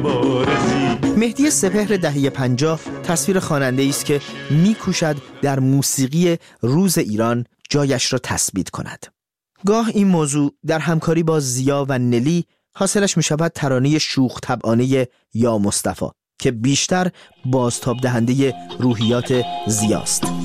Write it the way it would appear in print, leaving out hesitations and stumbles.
مبارزی. مهدی سپهر دهه 50 تصویر خواننده‌ای است که می‌کوشد در موسیقی روز ایران جایش را تثبیت کند. گاه این موضوع در همکاری با زیا و نلی حاصلش می‌شود ترانه شوخ طبعانه یا مصطفی که بیشتر بازتاب دهنده روحیات زیاست.